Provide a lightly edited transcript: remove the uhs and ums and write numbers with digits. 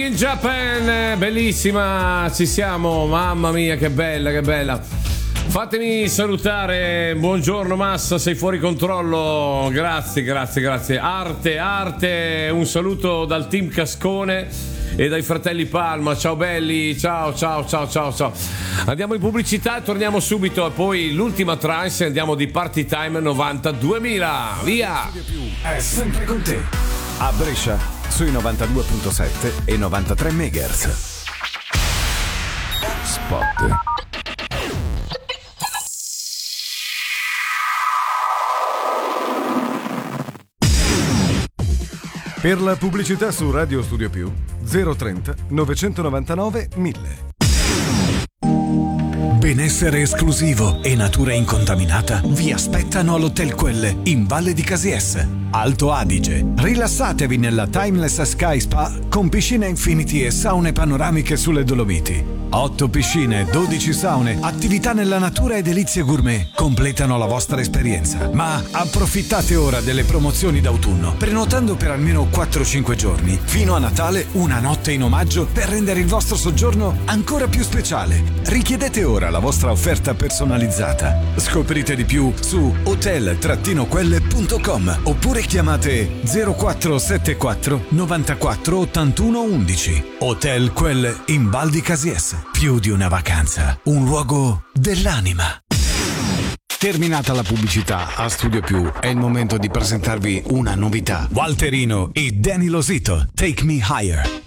in Japan, bellissima, ci siamo, mamma mia che bella, che bella. Fatemi salutare, buongiorno Massa, sei fuori controllo, grazie. Arte, un saluto dal team Cascone e dai fratelli Palma, ciao belli, ciao. Andiamo in pubblicità e torniamo subito, e poi l'ultima tranche andiamo di Party Time 92.000, via! È sempre con te, a Brescia, sui 92.7 e 93 MHz. Spot. Per la pubblicità su Radio Studio Più 030 999 1000. Benessere esclusivo e natura incontaminata vi aspettano all'Hotel Quelle in Valle di Casies, Alto Adige. Rilassatevi nella Timeless Sky Spa con piscina Infinity e saune panoramiche sulle Dolomiti. 8 piscine, 12 saune, attività nella natura e delizie gourmet completano la vostra esperienza. Ma approfittate ora delle promozioni d'autunno, prenotando per almeno 4-5 giorni. Fino a Natale una notte in omaggio per rendere il vostro soggiorno ancora più speciale. Richiedete ora la vostra offerta personalizzata. Scoprite di più su hotel-quelle.com oppure chiamate 0474 94 81 11. Hotel Quelle in Val di Casies. Più di una vacanza, un luogo dell'anima. Terminata la pubblicità, a Studio Più è il momento di presentarvi una novità. Walterino e Danny Losito, Take Me Higher.